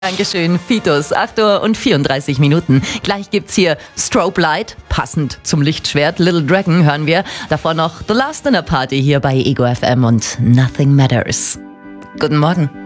Dankeschön, Fitos. 8:34 Uhr. Gleich gibt's hier Strobe Light, passend zum Lichtschwert. Little Dragon hören wir. Davor noch The Last Dinner Party hier bei Ego FM und Nothing Matters. Guten Morgen.